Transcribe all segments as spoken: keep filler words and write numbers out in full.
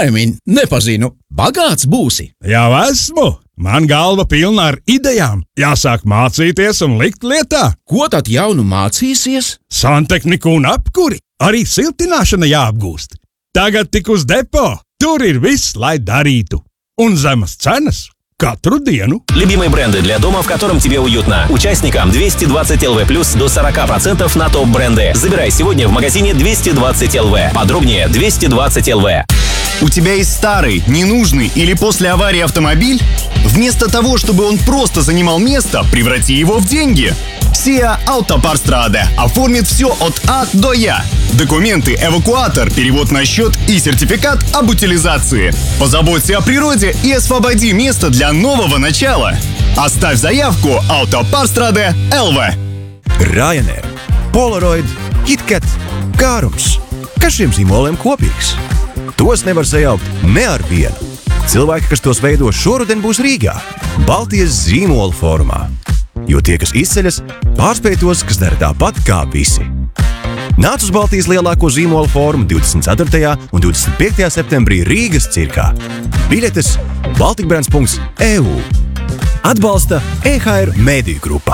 Kaimiņ, nepazinu. Bagāts būsi. Jau esmu. Man galva pilna ar idejām. Jāsāk mācīties un likt lietā. Ko tad jaunu mācīsies? Santehniku un apkuri. Arī siltināšana jāapgūst. Tagad tik uz depo. Tur ir viss, lai darītu. Un zemas cenas katru диenu. Любимые бренды для дома, в котором тебе уютно. Участникам двести двадцать эл ви плюс до сорок процентов на топ-бренды. Забирай сегодня в магазине двести двадцать эл ви. Подробнее двести двадцать эл ви. У тебя есть старый, ненужный или после аварии автомобиль? Вместо того, чтобы он просто занимал место, преврати его в деньги. Сиа Автопарстрада оформит все от А до Я. Документы, эвакуатор, перевод на счет и сертификат об утилизации. Позаботься о природе и освободи место для нового начала. Оставь заявку Autopārstrāde эл ви. Ryanair, Polaroid, KitKat, Kārums. Kas šiem zīmoliem kopīgs? Tos nevar sajaukt ne ar vienu. Cilvēki, kas tos veido šoruden, būs Rīgā, Baltijas zīmola formā. Jo tie, kas izceļas, pārspēj tos, kas dara tāpat kā visi. Nāc uz Baltijas lielāko zīmola formu divdesmit ceturtajā un divdesmit piektajā septembrī Rīgas cirkā. Biļetes baltikbrands punkts e u. Atbalsta E H R Mēdiju grupa.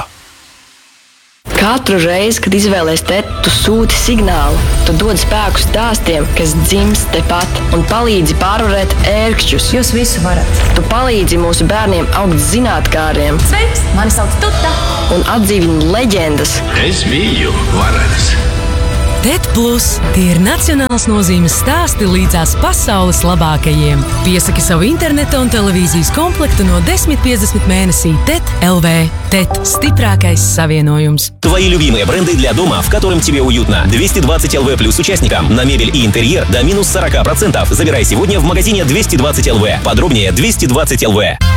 Katru reizi, kad izvēlies teti, tu sūti signālu. Tu dod spēku stāstiem, kas dzimst tepat un palīdzi pārvarēt ērkšķus. Jūs visu varat. Tu palīdzi mūsu bērniem augt zinātkāriem. Sveiks, mani sauc Tuta. Un atdzīvini leģendas. Es biju varens. TET Plus – tie ir nacionāls nozīmes stāsti līdzās pasaules labākajiem. Piesaki savu interneta un televīzijas komplektu no desmit piecdesmit mēnesī TET эл ви. TET – stiprākais savienojums. Твои любимые бренды для дома, в котором тебе уютно. двести двадцать эл ви плюс участникам. На мебель и интерьер до минус сорок процентов. Забирай сегодня в магазине двести двадцать эл ви. Подробнее двести двадцать эл ви.